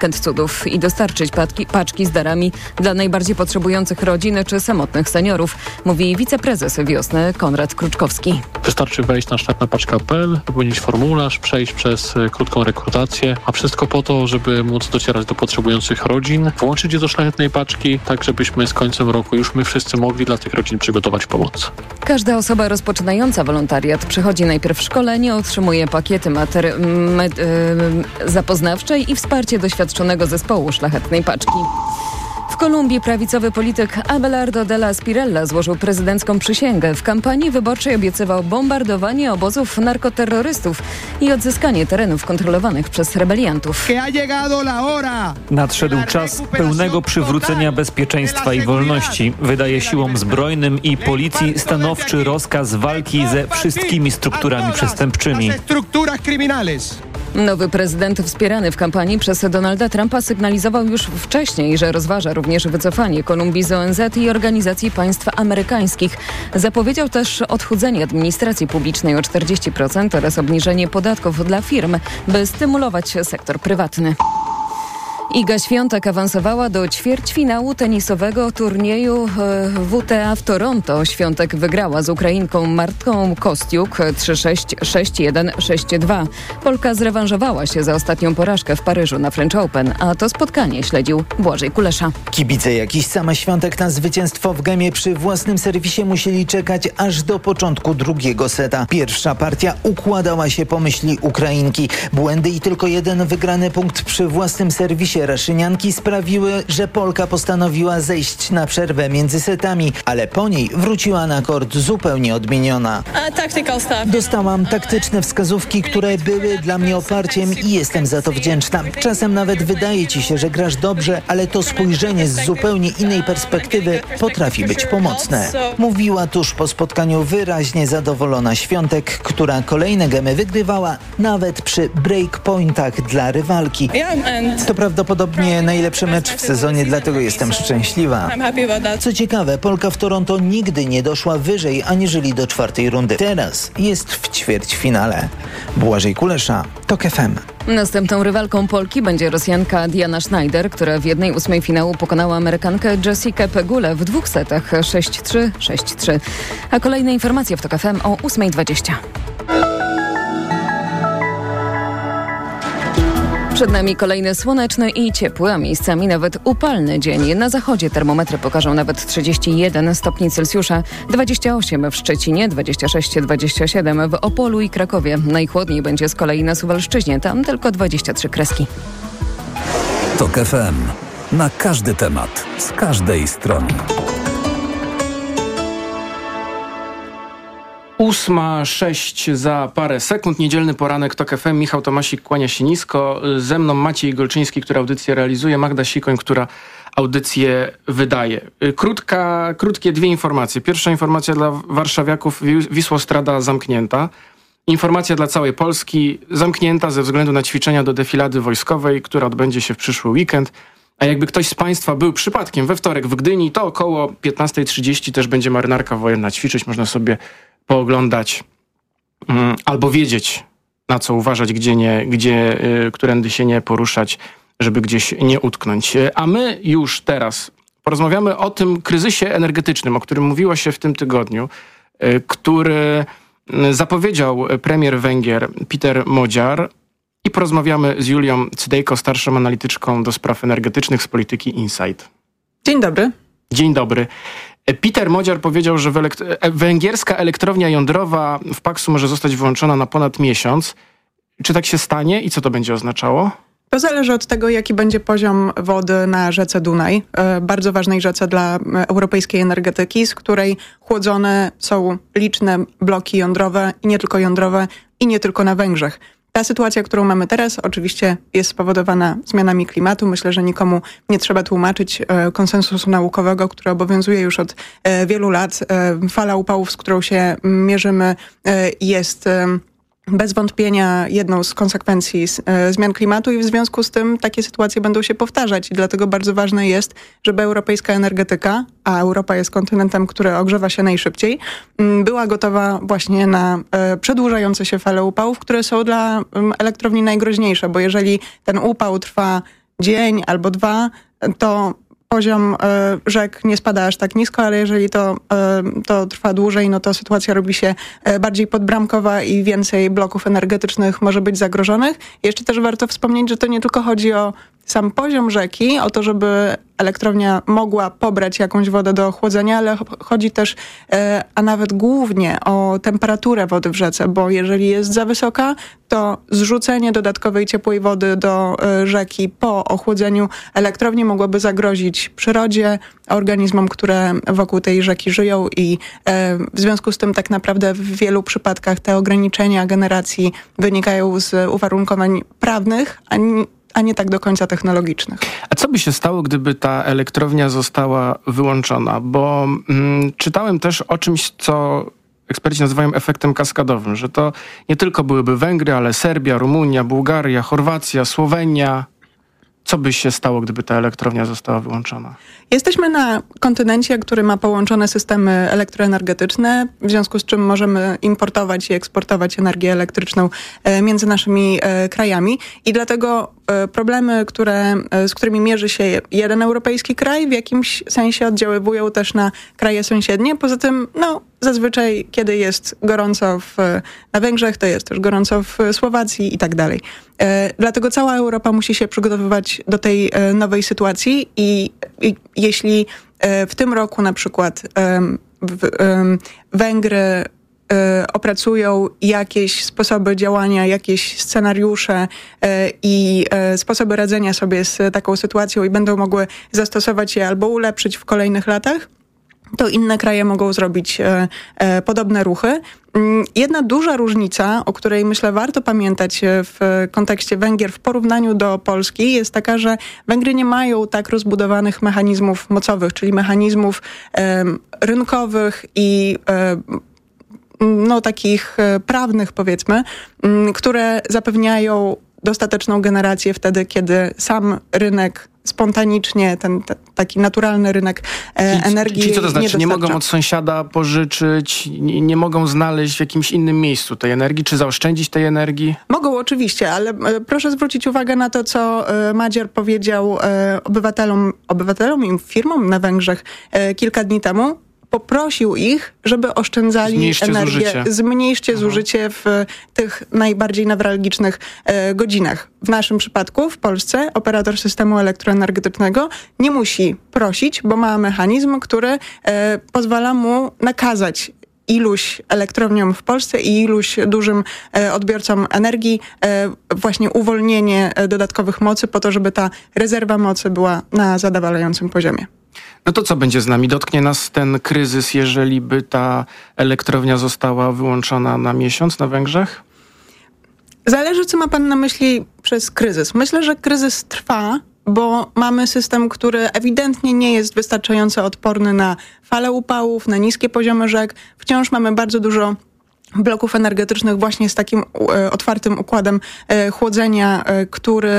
weekend cudów i dostarczyć paczki z darami dla najbardziej potrzebujących rodzin czy samotnych seniorów, mówi wiceprezes Wiosny Konrad Kruczkowski. Wystarczy wejść na szlachetnapaczka.pl, wypełnić formularz, przejść przez krótką rekrutację, a wszystko po to, żeby móc docierać do potrzebujących rodzin, włączyć je do szlachetnej paczki, tak żebyśmy z końcem roku już my wszyscy mogli dla tych rodzin przygotować pomoc. Każda osoba rozpoczynająca wolontariat przechodzi najpierw szkolenie, otrzymuje pakiety zapoznawczej i wsparcie doświadczonego zespołu szlachetnej paczki. W Kolumbii prawicowy polityk Abelardo Della Spirella złożył prezydencką przysięgę. W kampanii wyborczej obiecywał bombardowanie obozów narkoterrorystów i odzyskanie terenów kontrolowanych przez rebeliantów. Nadszedł czas pełnego przywrócenia bezpieczeństwa i wolności. Wydaje siłom zbrojnym i policji stanowczy rozkaz walki ze wszystkimi strukturami przestępczymi. Nowy prezydent wspierany w kampanii przez Donalda Trumpa sygnalizował już wcześniej, że rozważa również wycofanie Kolumbii z ONZ i Organizacji Państw Amerykańskich. Zapowiedział też odchudzenie administracji publicznej o 40% oraz obniżenie podatków dla firm, by stymulować sektor prywatny. Iga Świątek awansowała do ćwierćfinału tenisowego turnieju WTA w Toronto. Świątek wygrała z Ukrainką Martą Kostiuk 3-6, 6-1, 6-2. Polka zrewanżowała się za ostatnią porażkę w Paryżu na French Open, a to spotkanie śledził Błażej Kulesza. Kibice, jak i sama Świątek na zwycięstwo w gemie przy własnym serwisie musieli czekać aż do początku drugiego seta. Pierwsza partia układała się po myśli Ukrainki. Błędy i tylko jeden wygrany punkt przy własnym serwisie raszynianki sprawiły, że Polka postanowiła zejść na przerwę między setami, ale po niej wróciła na kort zupełnie odmieniona. Dostałam taktyczne wskazówki, które były dla mnie oparciem i jestem za to wdzięczna. Czasem nawet wydaje ci się, że grasz dobrze, ale to spojrzenie z zupełnie innej perspektywy potrafi być pomocne. Mówiła tuż po spotkaniu wyraźnie zadowolona Świątek, która kolejne gemy wygrywała nawet przy breakpointach dla rywalki. To prawdopodobnie najlepszy mecz w sezonie, dlatego jestem szczęśliwa. Co ciekawe, Polka w Toronto nigdy nie doszła wyżej aniżeli do czwartej rundy. Teraz jest w ćwierćfinale. Błażej Kulesza, TOK FM. Następną rywalką Polki będzie Rosjanka Diana Schneider, która w 1/8 finału pokonała Amerykankę Jessikę Pegulę w 2 setach 6-3, 6-3. A kolejne informacje w TOK FM o 8:20. Przed nami kolejny słoneczny i ciepły, a miejscami nawet upalny dzień. Na zachodzie termometry pokażą nawet 31 stopni Celsjusza, 28 w Szczecinie, 26-27 w Opolu i Krakowie. Najchłodniej będzie z kolei na Suwalszczyźnie, tam tylko 23 kreski. TOK FM. Na każdy temat, z każdej strony. 8:06 za parę sekund. Niedzielny poranek TOK FM. Michał Tomasik kłania się nisko. Ze mną Maciej Golczyński, który audycję realizuje. Magda Sikoń, która audycję wydaje. Krótkie 2 informacje. Pierwsza informacja dla warszawiaków. Wisłostrada zamknięta. Informacja dla całej Polski. Zamknięta ze względu na ćwiczenia do defilady wojskowej, która odbędzie się w przyszły weekend. A jakby ktoś z Państwa był przypadkiem we wtorek w Gdyni, to około 15:30 też będzie marynarka wojenna ćwiczyć. Można sobie pooglądać albo wiedzieć, na co uważać, którędy się nie poruszać, żeby gdzieś nie utknąć. A my już teraz porozmawiamy o tym kryzysie energetycznym, o którym mówiło się w tym tygodniu, który zapowiedział premier Węgier Peter Magyar, i porozmawiamy z Julią Cydejko, starszą analityczką do spraw energetycznych z Polityki Insight. Dzień dobry. Dzień dobry. Peter Magyar powiedział, że węgierska elektrownia jądrowa w Paksu może zostać wyłączona na ponad miesiąc. Czy tak się stanie i co to będzie oznaczało? To zależy od tego, jaki będzie poziom wody na rzece Dunaj, bardzo ważnej rzece dla europejskiej energetyki, z której chłodzone są liczne bloki jądrowe i nie tylko jądrowe i nie tylko na Węgrzech. Ta sytuacja, którą mamy teraz, oczywiście jest spowodowana zmianami klimatu. Myślę, że nikomu nie trzeba tłumaczyć konsensusu naukowego, który obowiązuje już od wielu lat. Fala upałów, z którą się mierzymy, jest bez wątpienia jedną z konsekwencji zmian klimatu i w związku z tym takie sytuacje będą się powtarzać i dlatego bardzo ważne jest, żeby europejska energetyka, a Europa jest kontynentem, który ogrzewa się najszybciej, była gotowa właśnie na przedłużające się fale upałów, które są dla elektrowni najgroźniejsze, bo jeżeli ten upał trwa dzień albo dwa, to poziom rzek nie spada aż tak nisko, ale jeżeli to trwa dłużej, no to sytuacja robi się bardziej podbramkowa i więcej bloków energetycznych może być zagrożonych. Jeszcze też warto wspomnieć, że to nie tylko chodzi o sam poziom rzeki, o to, żeby elektrownia mogła pobrać jakąś wodę do chłodzenia, ale chodzi też, a nawet głównie o temperaturę wody w rzece, bo jeżeli jest za wysoka, to zrzucenie dodatkowej ciepłej wody do rzeki po ochłodzeniu elektrowni mogłoby zagrozić przyrodzie, organizmom, które wokół tej rzeki żyją i w związku z tym tak naprawdę w wielu przypadkach te ograniczenia generacji wynikają z uwarunkowań prawnych, a nie tak do końca technologicznych. A co by się stało, gdyby ta elektrownia została wyłączona? Bo czytałem też o czymś, co eksperci nazywają efektem kaskadowym, że to nie tylko byłyby Węgry, ale Serbia, Rumunia, Bułgaria, Chorwacja, Słowenia. Co by się stało, gdyby ta elektrownia została wyłączona? Jesteśmy na kontynencie, który ma połączone systemy elektroenergetyczne, w związku z czym możemy importować i eksportować energię elektryczną między naszymi krajami i dlatego problemy, z którymi mierzy się jeden europejski kraj, w jakimś sensie oddziaływują też na kraje sąsiednie. Poza tym, zazwyczaj, kiedy jest gorąco na Węgrzech, to jest też gorąco w Słowacji i tak dalej. Dlatego cała Europa musi się przygotowywać do tej nowej sytuacji i jeśli w tym roku na przykład Węgry opracują jakieś sposoby działania, jakieś scenariusze i sposoby radzenia sobie z taką sytuacją i będą mogły zastosować je albo ulepszyć w kolejnych latach, to inne kraje mogą zrobić podobne ruchy. Jedna duża różnica, o której myślę warto pamiętać w kontekście Węgier w porównaniu do Polski, jest taka, że Węgry nie mają tak rozbudowanych mechanizmów mocowych, czyli mechanizmów rynkowych i takich prawnych, powiedzmy, które zapewniają dostateczną generację wtedy, kiedy sam rynek spontanicznie, ten taki naturalny rynek energii Czyli co to znaczy? nie dostarcza. Nie mogą od sąsiada pożyczyć, nie mogą znaleźć w jakimś innym miejscu tej energii, czy zaoszczędzić tej energii? Mogą oczywiście, ale proszę zwrócić uwagę na to, co Magyar powiedział obywatelom i firmom na Węgrzech kilka dni temu. Poprosił ich, żeby oszczędzali energię. Zmniejszcie zużycie w tych najbardziej newralgicznych godzinach. W naszym przypadku, w Polsce, operator systemu elektroenergetycznego nie musi prosić, bo ma mechanizm, który pozwala mu nakazać iluś elektrowniom w Polsce i iluś dużym odbiorcom energii właśnie uwolnienie dodatkowych mocy po to, żeby ta rezerwa mocy była na zadowalającym poziomie. No to co będzie z nami? Dotknie nas ten kryzys, jeżeli by ta elektrownia została wyłączona na miesiąc na Węgrzech? Zależy, co ma pan na myśli przez kryzys. Myślę, że kryzys trwa, bo mamy system, który ewidentnie nie jest wystarczająco odporny na fale upałów, na niskie poziomy rzek. Wciąż mamy bardzo dużo bloków energetycznych właśnie z takim otwartym układem chłodzenia, który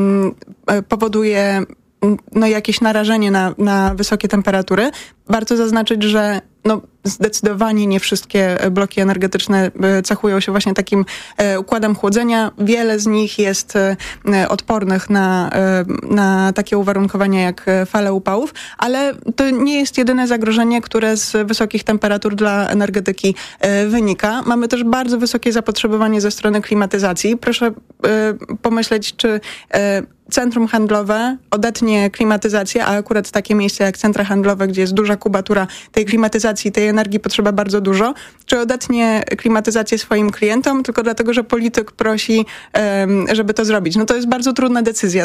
powoduje jakieś narażenie na wysokie temperatury. Warto zaznaczyć, że zdecydowanie nie wszystkie bloki energetyczne cechują się właśnie takim układem chłodzenia. Wiele z nich jest odpornych na takie uwarunkowania jak fale upałów, ale to nie jest jedyne zagrożenie, które z wysokich temperatur dla energetyki wynika. Mamy też bardzo wysokie zapotrzebowanie ze strony klimatyzacji. Proszę pomyśleć, czy centrum handlowe odetnie klimatyzację, a akurat takie miejsce jak centra handlowe, gdzie jest duża kubatura tej klimatyzacji, tej energii potrzeba bardzo dużo, czy odetnie klimatyzację swoim klientom tylko dlatego, że polityk prosi, żeby to zrobić. To jest bardzo trudna decyzja.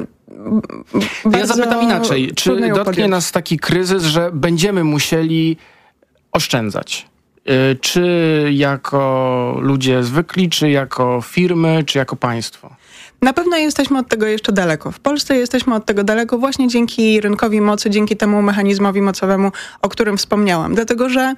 Ja zapytam inaczej. Czy dotknie nas taki kryzys, że będziemy musieli oszczędzać? Czy jako ludzie zwykli, czy jako firmy, czy jako państwo? Na pewno jesteśmy od tego jeszcze daleko. W Polsce jesteśmy od tego daleko właśnie dzięki rynkowi mocy, dzięki temu mechanizmowi mocowemu, o którym wspomniałam. Dlatego, że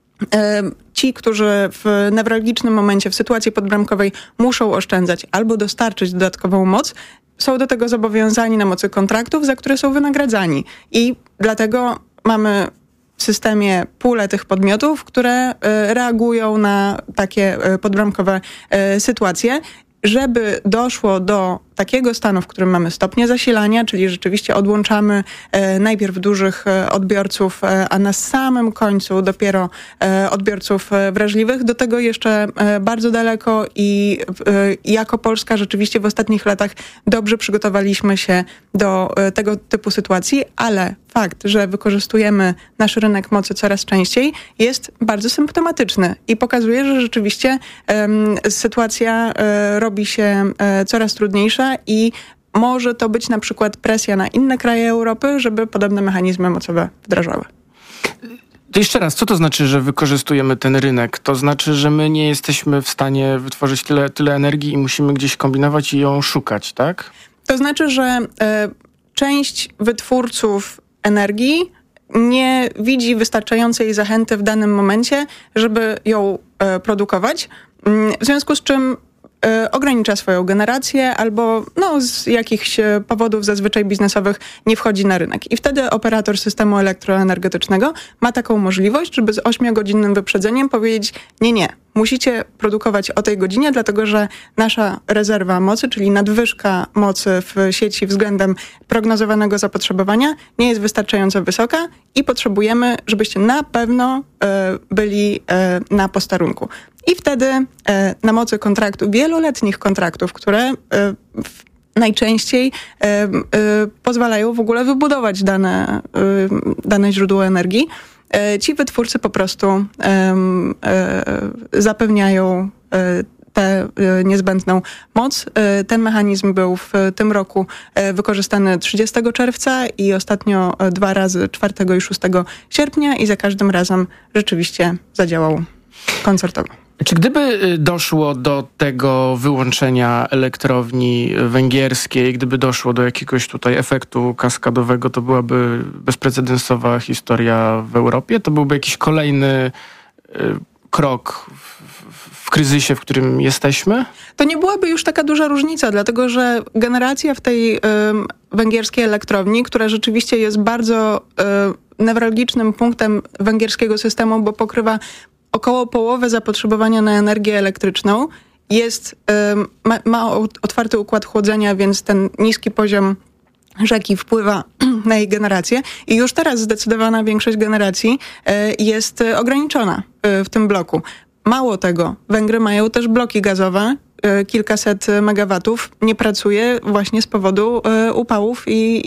ci, którzy w newralgicznym momencie, w sytuacji podbramkowej muszą oszczędzać albo dostarczyć dodatkową moc, są do tego zobowiązani na mocy kontraktów, za które są wynagradzani. I dlatego mamy w systemie pulę tych podmiotów, które reagują na takie podbramkowe sytuacje. Żeby doszło do takiego stanu, w którym mamy stopnie zasilania, czyli rzeczywiście odłączamy najpierw dużych odbiorców, a na samym końcu dopiero odbiorców wrażliwych. Do tego jeszcze bardzo daleko i jako Polska rzeczywiście w ostatnich latach dobrze przygotowaliśmy się do tego typu sytuacji, ale fakt, że wykorzystujemy nasz rynek mocy coraz częściej, jest bardzo symptomatyczny i pokazuje, że rzeczywiście sytuacja robi się coraz trudniejsza i może to być na przykład presja na inne kraje Europy, żeby podobne mechanizmy mocowe wdrażały. To jeszcze raz, co to znaczy, że wykorzystujemy ten rynek? To znaczy, że my nie jesteśmy w stanie wytworzyć tyle energii i musimy gdzieś kombinować i ją szukać, tak? To znaczy, że część wytwórców energii nie widzi wystarczającej zachęty w danym momencie, żeby ją produkować, w związku z czym ogranicza swoją generację albo z jakichś powodów zazwyczaj biznesowych nie wchodzi na rynek. I wtedy operator systemu elektroenergetycznego ma taką możliwość, żeby z 8-godzinnym wyprzedzeniem powiedzieć nie, musicie produkować o tej godzinie, dlatego że nasza rezerwa mocy, czyli nadwyżka mocy w sieci względem prognozowanego zapotrzebowania nie jest wystarczająco wysoka i potrzebujemy, żebyście na pewno byli na posterunku. I wtedy na mocy wieloletnich kontraktów, które najczęściej pozwalają w ogóle wybudować dane źródło energii, ci wytwórcy po prostu zapewniają tę niezbędną moc. Ten mechanizm był w tym roku wykorzystany 30 czerwca i ostatnio 2 razy 4 i 6 sierpnia i za każdym razem rzeczywiście zadziałał koncertowo. Czy gdyby doszło do tego wyłączenia elektrowni węgierskiej, gdyby doszło do jakiegoś tutaj efektu kaskadowego, to byłaby bezprecedensowa historia w Europie? To byłby jakiś kolejny krok w kryzysie, w którym jesteśmy? To nie byłaby już taka duża różnica, dlatego że generacja w tej węgierskiej elektrowni, która rzeczywiście jest bardzo newralgicznym punktem węgierskiego systemu, bo pokrywa około połowę zapotrzebowania na energię elektryczną, ma otwarty układ chłodzenia, więc ten niski poziom rzeki wpływa na jej generację i już teraz zdecydowana większość generacji jest ograniczona w tym bloku. Mało tego, Węgry mają też bloki gazowe, kilkaset megawatów nie pracuje właśnie z powodu upałów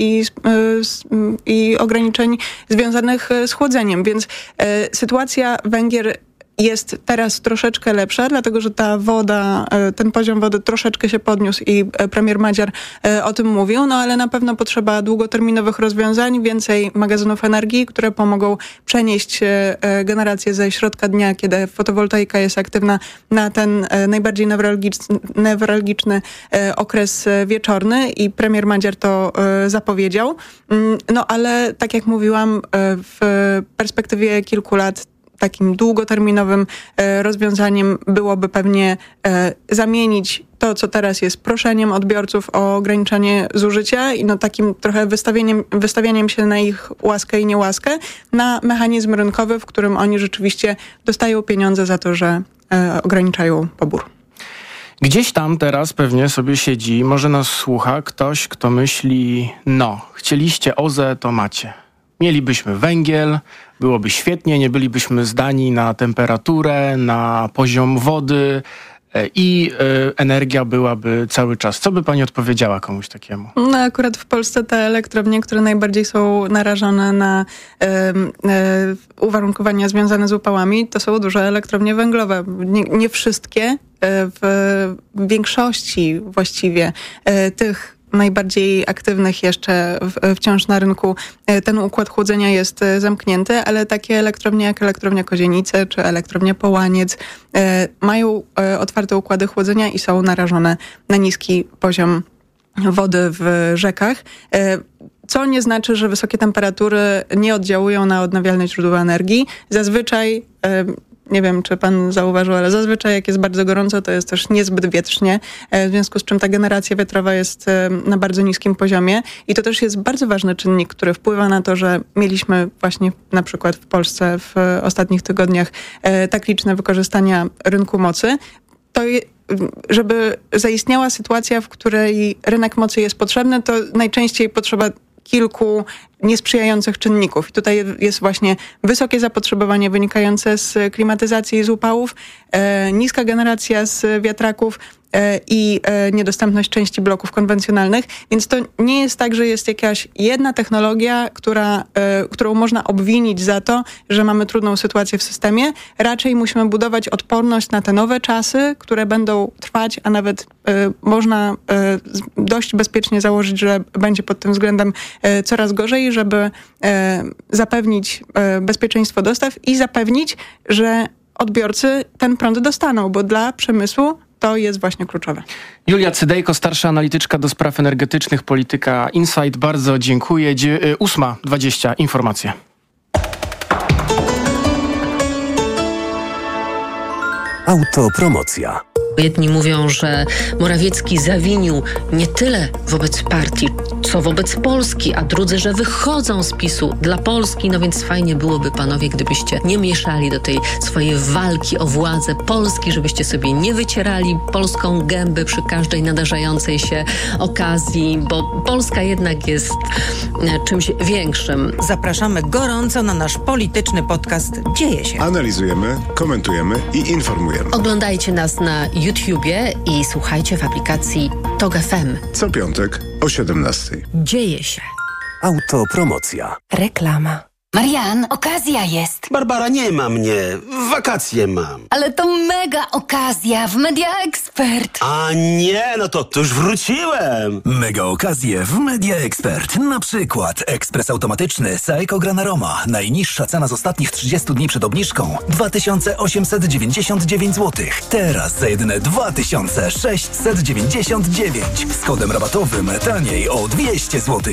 i ograniczeń związanych z chłodzeniem, więc sytuacja Węgier jest teraz troszeczkę lepsza, dlatego że ta woda, ten poziom wody troszeczkę się podniósł i premier Magyar o tym mówił, ale na pewno potrzeba długoterminowych rozwiązań, więcej magazynów energii, które pomogą przenieść generację ze środka dnia, kiedy fotowoltaika jest aktywna, na ten najbardziej newralgiczny okres wieczorny i premier Magyar to zapowiedział. Ale tak jak mówiłam, w perspektywie kilku lat takim długoterminowym rozwiązaniem byłoby pewnie zamienić to, co teraz jest proszeniem odbiorców o ograniczanie zużycia i takim trochę wystawianiem się na ich łaskę i niełaskę, na mechanizm rynkowy, w którym oni rzeczywiście dostają pieniądze za to, że ograniczają pobór. Gdzieś tam teraz pewnie sobie siedzi, może nas słucha ktoś, kto myśli, chcieliście OZE, to macie. Mielibyśmy węgiel, byłoby świetnie, nie bylibyśmy zdani na temperaturę, na poziom wody i energia byłaby cały czas. Co by pani odpowiedziała komuś takiemu? Akurat w Polsce te elektrownie, które najbardziej są narażone na uwarunkowania związane z upałami, to są duże elektrownie węglowe. Nie wszystkie, w większości właściwie tych najbardziej aktywnych jeszcze wciąż na rynku ten układ chłodzenia jest zamknięty, ale takie elektrownie jak elektrownia Kozienice czy elektrownia Połaniec mają otwarte układy chłodzenia i są narażone na niski poziom wody w rzekach, co nie znaczy, że wysokie temperatury nie oddziałują na odnawialne źródła energii. Zazwyczaj nie wiem, czy pan zauważył, ale zazwyczaj jak jest bardzo gorąco, to jest też niezbyt wietrznie, w związku z czym ta generacja wiatrowa jest na bardzo niskim poziomie i to też jest bardzo ważny czynnik, który wpływa na to, że mieliśmy właśnie na przykład w Polsce w ostatnich tygodniach tak liczne wykorzystania rynku mocy. żeby zaistniała sytuacja, w której rynek mocy jest potrzebny, to najczęściej potrzeba kilku niesprzyjających czynników. I tutaj jest właśnie wysokie zapotrzebowanie wynikające z klimatyzacji i z upałów, niska generacja z wiatraków i niedostępność części bloków konwencjonalnych. Więc to nie jest tak, że jest jakaś jedna technologia, którą można obwinić za to, że mamy trudną sytuację w systemie. Raczej musimy budować odporność na te nowe czasy, które będą trwać, a nawet można dość bezpiecznie założyć, że będzie pod tym względem coraz gorzej, żeby zapewnić bezpieczeństwo dostaw i zapewnić, że odbiorcy ten prąd dostaną, bo dla przemysłu to jest właśnie kluczowe. Julia Cydejko, starsza analityczka do spraw energetycznych, Polityka Insight. Bardzo dziękuję. 8:20. Informacje. Autopromocja. Jedni mówią, że Morawiecki zawinił nie tyle wobec partii, co wobec Polski, a drudzy, że wychodzą z PiS-u dla Polski. No więc fajnie byłoby, panowie, gdybyście nie mieszali do tej swojej walki o władzę Polski, żebyście sobie nie wycierali polską gęby przy każdej nadarzającej się okazji, bo Polska jednak jest czymś większym. Zapraszamy gorąco na nasz polityczny podcast Dzieje się. Analizujemy, komentujemy i informujemy. Oglądajcie nas na YouTubie i słuchajcie w aplikacji TOG FM. Co piątek o 17:00. Dzieje się. Autopromocja. Reklama. Marian, okazja jest. Barbara, nie ma mnie. Wakacje mam. Ale to mega okazja w Media Expert. A nie, no to już wróciłem. Mega okazje w Media Expert. Na przykład ekspres automatyczny Seiko Gran Aroma. Najniższa cena z ostatnich 30 dni przed obniżką 2899 zł. Teraz za jedyne 2699. Z kodem rabatowym taniej o 200 zł.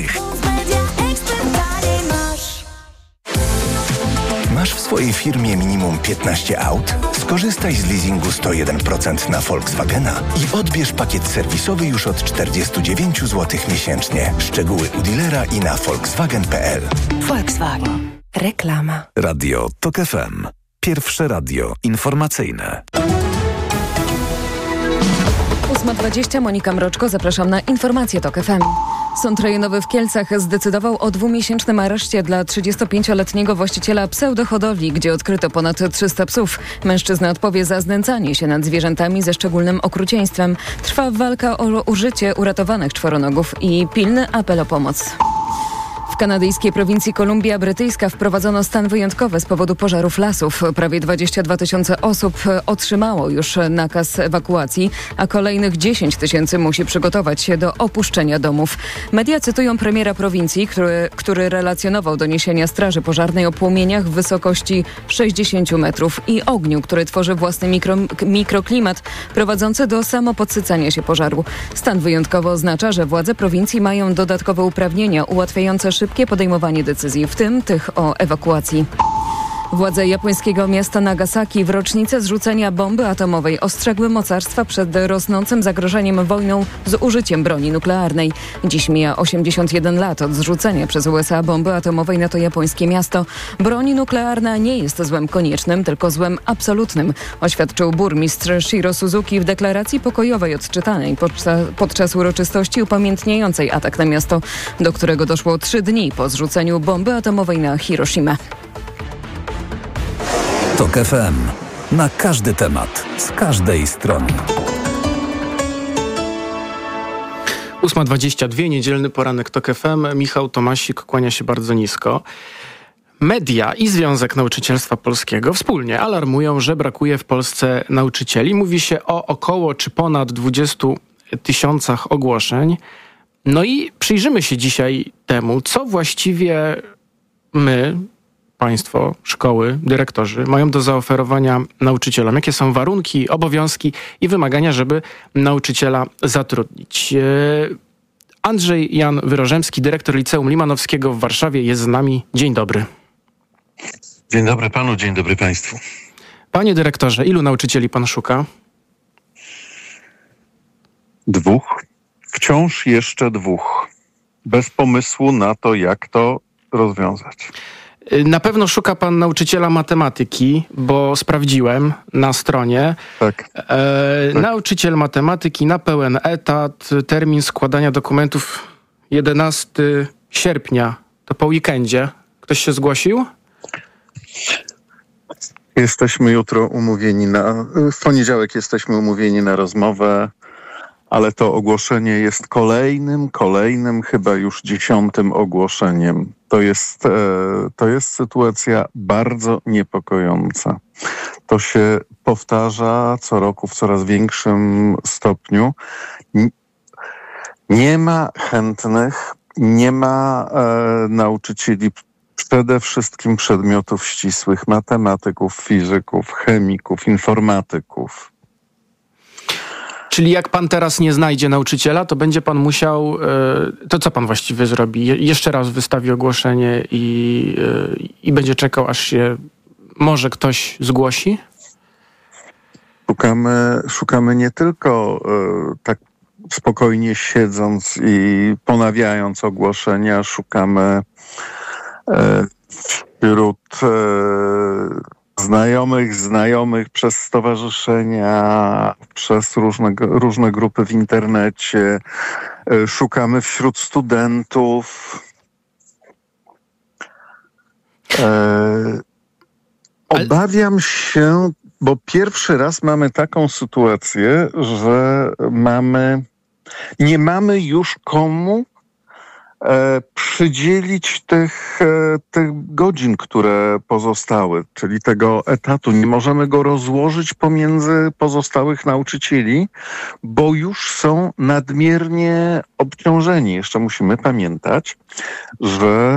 Masz w swojej firmie minimum 15 aut? Skorzystaj z leasingu 101% na Volkswagena i odbierz pakiet serwisowy już od 49 zł miesięcznie. Szczegóły u dealera i na volkswagen.pl. Volkswagen. Reklama. Radio TOG FM. Pierwsze radio informacyjne. 8:20, Monika Mroczko, zapraszam na informacje TOG FM. Sąd rejonowy w Kielcach zdecydował o 2-miesięcznym areszcie dla 35-letniego właściciela pseudohodowli, gdzie odkryto ponad 300 psów. Mężczyzna odpowie za znęcanie się nad zwierzętami ze szczególnym okrucieństwem. Trwa walka o użycie uratowanych czworonogów i pilny apel o pomoc. W kanadyjskiej prowincji Kolumbia Brytyjska wprowadzono stan wyjątkowy z powodu pożarów lasów. Prawie 22 000 osób otrzymało już nakaz ewakuacji, a kolejnych 10 000 musi przygotować się do opuszczenia domów. Media cytują premiera prowincji, który relacjonował doniesienia straży pożarnej o płomieniach w wysokości 60 metrów i ogniu, który tworzy własny mikroklimat prowadzący do samopodsycania się pożaru. Stan wyjątkowy oznacza, że władze prowincji mają dodatkowe uprawnienia ułatwiające szybkie podejmowanie decyzji, w tym tych o ewakuacji. Władze japońskiego miasta Nagasaki w rocznicę zrzucenia bomby atomowej ostrzegły mocarstwa przed rosnącym zagrożeniem wojną z użyciem broni nuklearnej. Dziś mija 81 lat od zrzucenia przez USA bomby atomowej na to japońskie miasto. Broń nuklearna nie jest złem koniecznym, tylko złem absolutnym, oświadczył burmistrz Shiro Suzuki w deklaracji pokojowej odczytanej podczas uroczystości upamiętniającej atak na miasto, do którego doszło 3 dni po zrzuceniu bomby atomowej na Hiroshimę. TOG FM. Na każdy temat, z każdej strony. 8:22, niedzielny poranek TOG FM. Michał Tomasik kłania się bardzo nisko. Media i Związek Nauczycielstwa Polskiego wspólnie alarmują, że brakuje w Polsce nauczycieli. Mówi się o około czy ponad 20 000 ogłoszeń. No i przyjrzymy się dzisiaj temu, co właściwie my, państwo, szkoły, dyrektorzy mają do zaoferowania nauczycielom. Jakie są warunki, obowiązki i wymagania, żeby nauczyciela zatrudnić. Andrzej Jan Wyrożemski, dyrektor Liceum Limanowskiego w Warszawie jest z nami. Dzień dobry. Dzień dobry panu, dzień dobry państwu. Panie dyrektorze, ilu nauczycieli pan szuka? 2. Wciąż jeszcze 2. Bez pomysłu na to, jak to rozwiązać. Na pewno szuka pan nauczyciela matematyki, bo sprawdziłem na stronie. Tak. Nauczyciel matematyki na pełen etat, termin składania dokumentów 11 sierpnia. To po weekendzie. Ktoś się zgłosił? Jesteśmy jutro umówieni w poniedziałek jesteśmy umówieni na rozmowę, ale to ogłoszenie jest kolejnym, chyba już 10. ogłoszeniem. To jest sytuacja bardzo niepokojąca. To się powtarza co roku w coraz większym stopniu. Nie ma chętnych, nie ma nauczycieli przede wszystkim przedmiotów ścisłych, matematyków, fizyków, chemików, informatyków. Czyli jak pan teraz nie znajdzie nauczyciela, to będzie pan musiał... To co pan właściwie zrobi? Jeszcze raz wystawi ogłoszenie i będzie czekał, aż się może ktoś zgłosi? Szukamy nie tylko tak spokojnie siedząc i ponawiając ogłoszenia, szukamy wśród znajomych przez stowarzyszenia, przez różne grupy w internecie. Szukamy wśród studentów. Obawiam się, bo pierwszy raz mamy taką sytuację, że nie mamy już komu przydzielić tych godzin, które pozostały, czyli tego etatu. Nie możemy go rozłożyć pomiędzy pozostałych nauczycieli, bo już są nadmiernie obciążeni. Jeszcze musimy pamiętać, że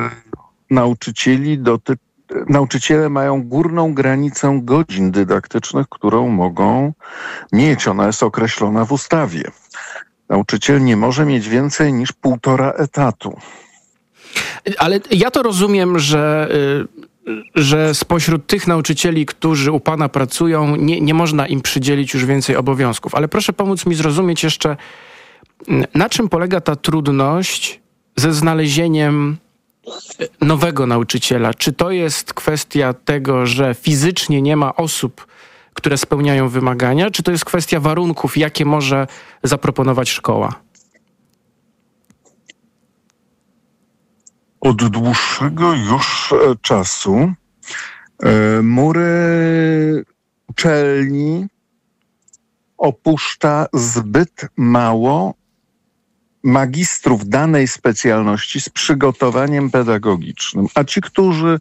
nauczyciele mają górną granicę godzin dydaktycznych, którą mogą mieć. Ona jest określona w ustawie. Nauczyciel nie może mieć więcej niż 1,5 etatu. Ale ja to rozumiem, że spośród tych nauczycieli, którzy u pana pracują, nie można im przydzielić już więcej obowiązków. Ale proszę pomóc mi zrozumieć jeszcze, na czym polega ta trudność ze znalezieniem nowego nauczyciela. Czy to jest kwestia tego, że fizycznie nie ma osób, które spełniają wymagania, czy to jest kwestia warunków, jakie może zaproponować szkoła? Od dłuższego już czasu mury uczelni opuszcza zbyt mało magistrów danej specjalności z przygotowaniem pedagogicznym. A ci, którzy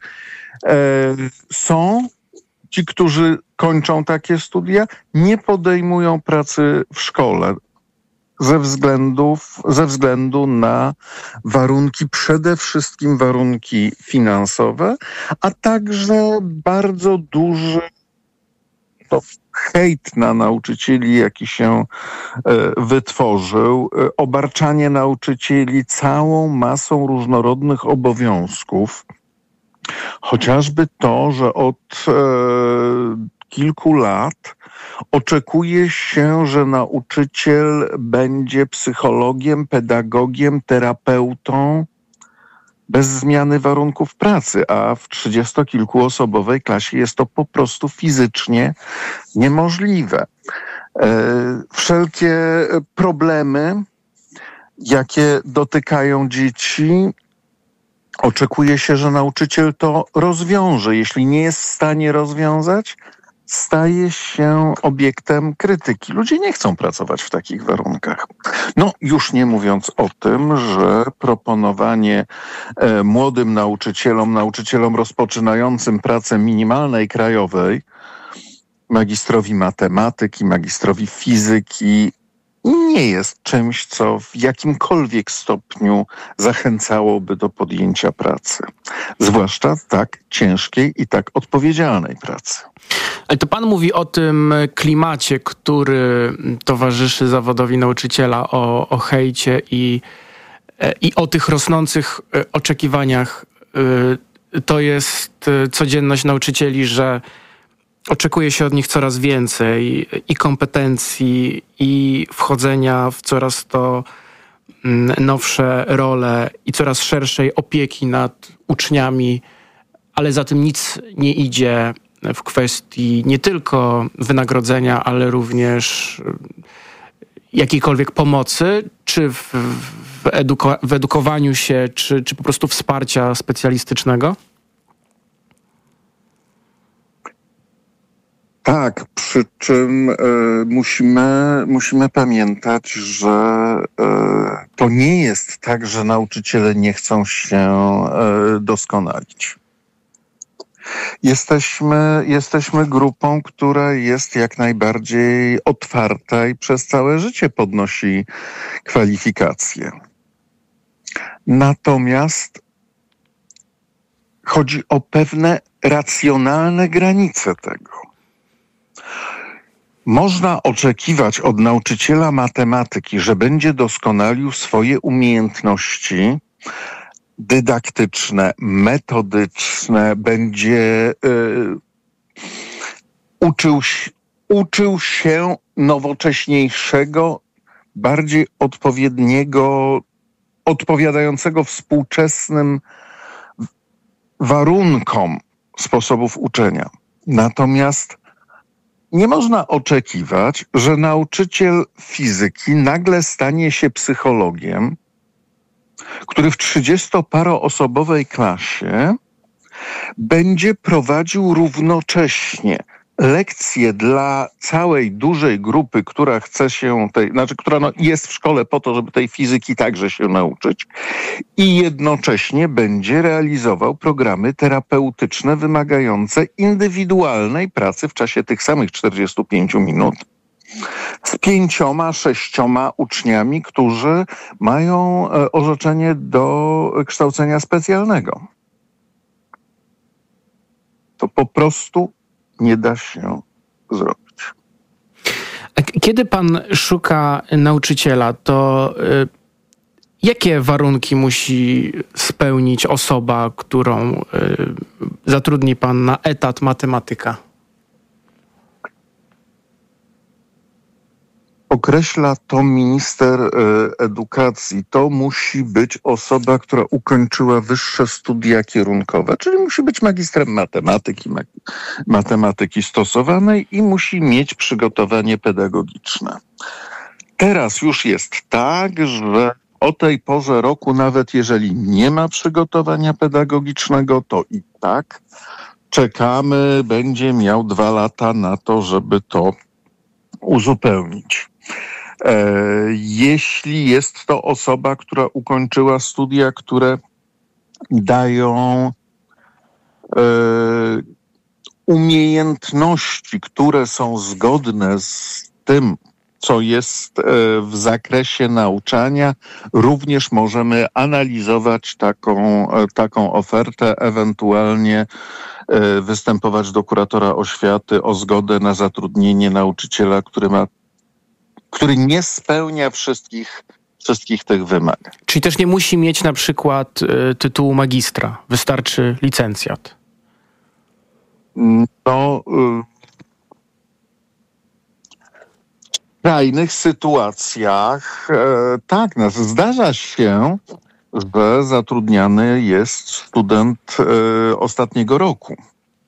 ci, którzy kończą takie studia, nie podejmują pracy w szkole ze względu na warunki, przede wszystkim warunki finansowe, a także bardzo duży hejt na nauczycieli, jaki się wytworzył, obarczanie nauczycieli całą masą różnorodnych obowiązków. Chociażby to, że od kilku lat oczekuje się, że nauczyciel będzie psychologiem, pedagogiem, terapeutą bez zmiany warunków pracy, a w 30-kilkuosobowej klasie jest to po prostu fizycznie niemożliwe. Wszelkie problemy, jakie dotykają dzieci, oczekuje się, że nauczyciel to rozwiąże. Jeśli nie jest w stanie rozwiązać, staje się obiektem krytyki. Ludzie nie chcą pracować w takich warunkach. No, już nie mówiąc o tym, że proponowanie młodym nauczycielom rozpoczynającym pracę minimalnej krajowej, magistrowi matematyki, magistrowi fizyki, nie jest czymś, co w jakimkolwiek stopniu zachęcałoby do podjęcia pracy. Zwłaszcza tak ciężkiej i tak odpowiedzialnej pracy. Ale to pan mówi o tym klimacie, który towarzyszy zawodowi nauczyciela, o hejcie i o tych rosnących oczekiwaniach. To jest codzienność nauczycieli, że oczekuje się od nich coraz więcej i kompetencji, i wchodzenia w coraz to nowsze role i coraz szerszej opieki nad uczniami ale za tym nic nie idzie w kwestii nie tylko wynagrodzenia, ale również jakiejkolwiek pomocy, czy w edukowaniu się, czy po prostu wsparcia specjalistycznego? Tak, przy czym musimy pamiętać, że to nie jest tak, że nauczyciele nie chcą się doskonalić. Jesteśmy grupą, która jest jak najbardziej otwarta i przez całe życie podnosi kwalifikacje. Natomiast chodzi o pewne racjonalne granice tego. Można oczekiwać od nauczyciela matematyki, że będzie doskonalił swoje umiejętności metodyczne, będzie uczył się nowocześniejszego, bardziej odpowiadającego współczesnym warunkom sposobów uczenia. Natomiast nie można oczekiwać, że nauczyciel fizyki nagle stanie się psychologiem, który w 30-paroosobowej klasie będzie prowadził równocześnie lekcje dla całej dużej grupy, która chce się która jest w szkole po to, żeby tej fizyki także się nauczyć, i jednocześnie będzie realizował programy terapeutyczne wymagające indywidualnej pracy w czasie tych samych 45 minut z 5-6 uczniami, którzy mają orzeczenie do kształcenia specjalnego. To po prostu nie da się zrobić. Kiedy pan szuka nauczyciela, to jakie warunki musi spełnić osoba, którą zatrudni pan na etat matematyka? Określa to minister edukacji. To musi być osoba, która ukończyła wyższe studia kierunkowe, czyli musi być magistrem matematyki stosowanej i musi mieć przygotowanie pedagogiczne. Teraz już jest tak, że o tej porze roku, nawet jeżeli nie ma przygotowania pedagogicznego, to i tak czekamy, będzie miał 2 lata na to, żeby to uzupełnić. Jeśli jest to osoba, która ukończyła studia, które dają umiejętności, które są zgodne z tym, co jest w zakresie nauczania, również możemy analizować taką ofertę, ewentualnie występować do kuratora oświaty o zgodę na zatrudnienie nauczyciela, który nie spełnia wszystkich tych wymagań. Czyli też nie musi mieć na przykład tytułu magistra, wystarczy licencjat. No, w skrajnych sytuacjach tak, zdarza się, że zatrudniany jest student ostatniego roku.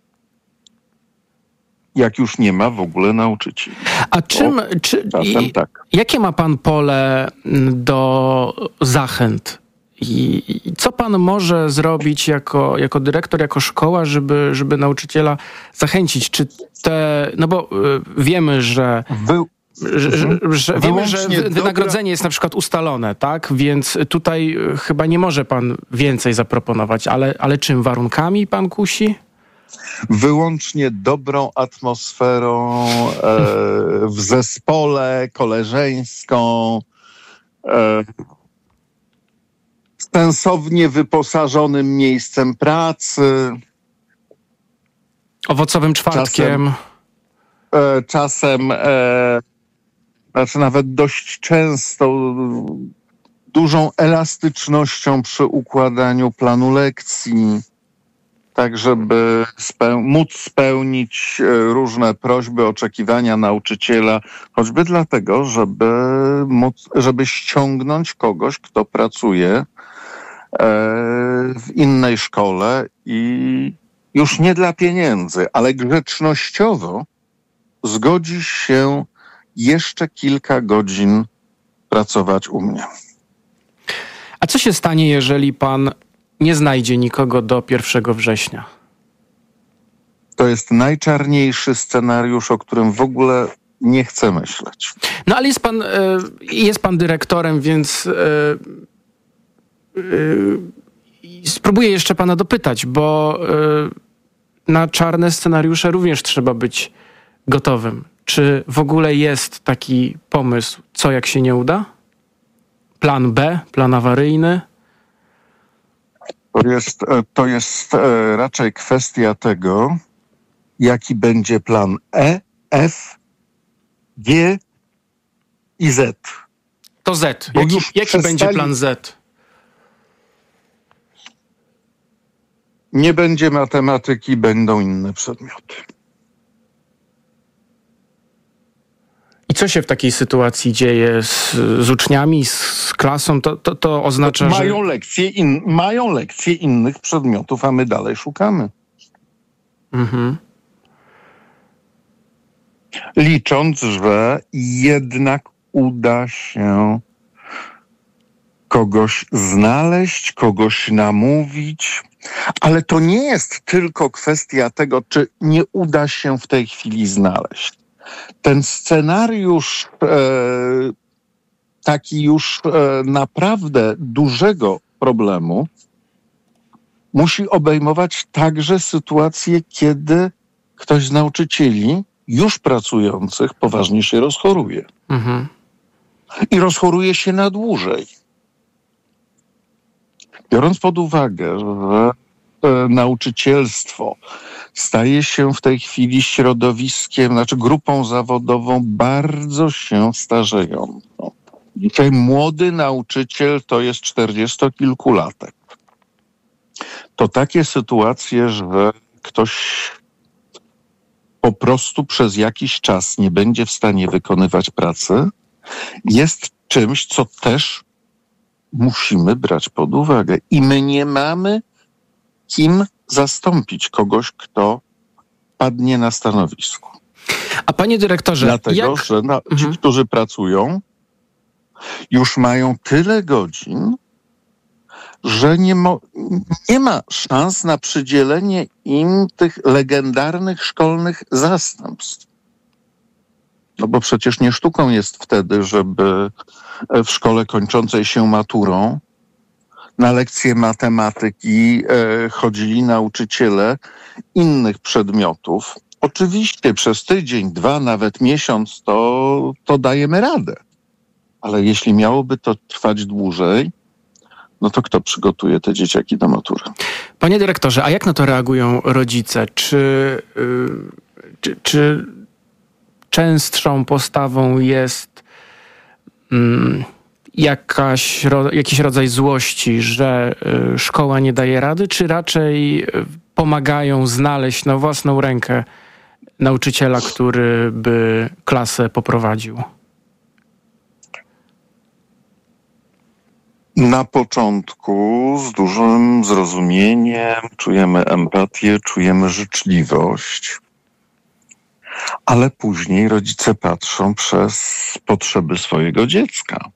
Jak już nie ma w ogóle nauczycieli. A jakie ma pan pole do zachęt? I co pan może zrobić jako dyrektor, jako szkoła, żeby nauczyciela zachęcić? Bo wiemy, że wynagrodzenie jest na przykład ustalone, tak? Więc tutaj chyba nie może pan więcej zaproponować, ale czym? Warunkami pan kusi? Wyłącznie dobrą atmosferą w zespole, koleżeńską, sensownie wyposażonym miejscem pracy. Owocowym czwartkiem. Czasem nawet dość często dużą elastycznością przy układaniu planu lekcji, tak żeby móc spełnić różne prośby, oczekiwania nauczyciela, choćby dlatego, żeby ściągnąć kogoś, kto pracuje w innej szkole i już nie dla pieniędzy, ale grzecznościowo zgodzi się jeszcze kilka godzin pracować u mnie. A co się stanie, jeżeli pan nie znajdzie nikogo do 1 września? To jest najczarniejszy scenariusz, o którym w ogóle nie chcę myśleć. No ale jest pan dyrektorem, więc spróbuję jeszcze pana dopytać, bo na czarne scenariusze również trzeba być gotowym. Czy w ogóle jest taki pomysł, co jak się nie uda? Plan B, plan awaryjny? To jest raczej kwestia tego, jaki będzie plan E, F, G i Z. To Z. Jaki będzie plan Z? Nie będzie matematyki, będą inne przedmioty. I co się w takiej sytuacji dzieje z uczniami, z klasą? To oznacza, że... Mają lekcje innych przedmiotów, a my dalej szukamy. Mhm. Licząc, że jednak uda się kogoś znaleźć, kogoś namówić, ale to nie jest tylko kwestia tego, czy nie uda się w tej chwili znaleźć. Ten scenariusz taki już naprawdę dużego problemu musi obejmować także sytuację, kiedy ktoś z nauczycieli już pracujących poważnie się rozchoruje. Mhm. I rozchoruje się na dłużej. Biorąc pod uwagę, że nauczycielstwo staje się w tej chwili środowiskiem, grupą zawodową bardzo się starzejącą. Dzisiaj młody nauczyciel to jest 40-kilkulatek. To takie sytuacje, że ktoś po prostu przez jakiś czas nie będzie w stanie wykonywać pracy, jest czymś, co też musimy brać pod uwagę. I my nie mamy kim zastąpić kogoś, kto padnie na stanowisku. A panie dyrektorze, dlatego, że ci, którzy pracują, już mają tyle godzin, że nie ma szans na przydzielenie im tych legendarnych szkolnych zastępstw. No bo przecież nie sztuką jest wtedy, żeby w szkole kończącej się maturą na lekcje matematyki chodzili nauczyciele innych przedmiotów. Oczywiście przez tydzień, 2, nawet miesiąc to dajemy radę. Ale jeśli miałoby to trwać dłużej, no to kto przygotuje te dzieciaki do matury? Panie dyrektorze, a jak na to reagują rodzice? Czy częstszą postawą jest jakiś rodzaj złości, że szkoła nie daje rady, czy raczej pomagają znaleźć na własną rękę nauczyciela, który by klasę poprowadził? Na początku z dużym zrozumieniem czujemy empatię, czujemy życzliwość, ale później rodzice patrzą przez potrzeby swojego dziecka.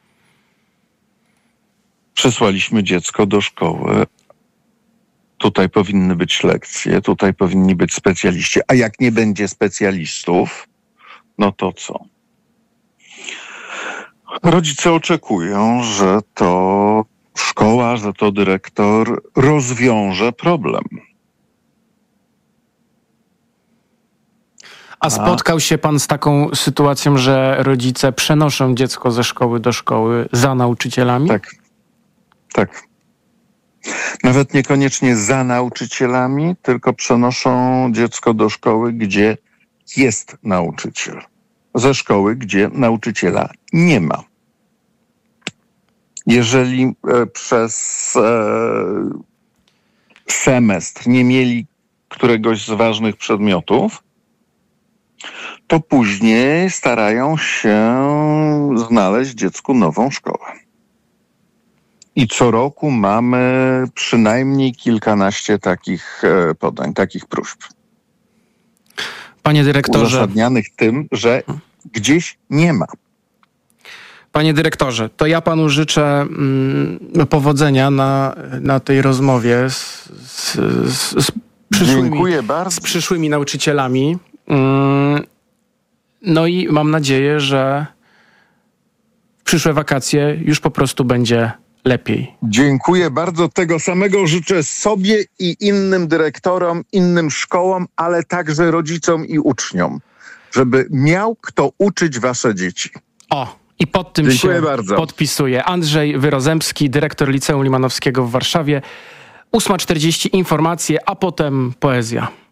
Przesłaliśmy dziecko do szkoły. Tutaj powinny być lekcje, tutaj powinni być specjaliści. A jak nie będzie specjalistów, no to co? Rodzice oczekują, że to szkoła, że to dyrektor rozwiąże problem. A spotkał się pan z taką sytuacją, że rodzice przenoszą dziecko ze szkoły do szkoły za nauczycielami? Tak. Nawet niekoniecznie za nauczycielami, tylko przenoszą dziecko do szkoły, gdzie jest nauczyciel. Ze szkoły, gdzie nauczyciela nie ma. Jeżeli przez semestr nie mieli któregoś z ważnych przedmiotów, to później starają się znaleźć dziecku nową szkołę. I co roku mamy przynajmniej kilkanaście takich podań, takich próśb. Panie dyrektorze. Uzasadnianych tym, że gdzieś nie ma. Panie dyrektorze, to ja panu życzę powodzenia na tej rozmowie z przyszłymi nauczycielami. No i mam nadzieję, że w przyszłe wakacje już po prostu będzie lepiej. Dziękuję bardzo. Tego samego życzę sobie i innym dyrektorom, innym szkołom, ale także rodzicom i uczniom, żeby miał kto uczyć wasze dzieci. I pod tym Dziękuję się bardzo. podpisuje Andrzej Wyrozemski, dyrektor Liceum Limanowskiego w Warszawie. 8:40 informacje, a potem poezja.